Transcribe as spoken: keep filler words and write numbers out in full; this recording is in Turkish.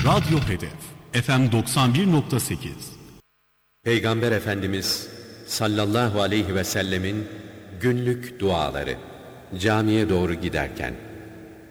Radyo Hedef F M doksan bir nokta sekiz. Peygamber Efendimiz sallallahu aleyhi ve sellemin günlük duaları camiye doğru giderken.